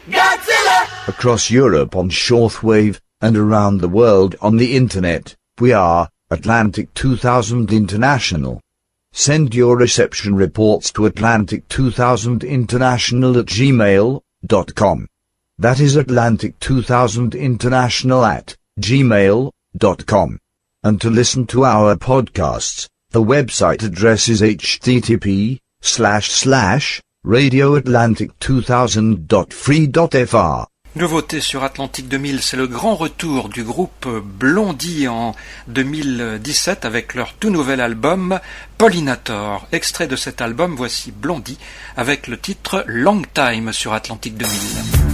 Godzilla! Across Europe on shortwave and around the world on the internet, we are Atlantic 2000 International. Send your reception reports to atlantic2000international@gmail.com. That is atlantic2000international@gmail.com. And to listen to our podcasts, the website address is http://radioatlantic2000.free.fr. Nouveauté sur Atlantique 2000, c'est le grand retour du groupe Blondie en 2017 avec leur tout nouvel album Pollinator. Extrait de cet album, voici Blondie avec le titre Long Time sur Atlantique 2000.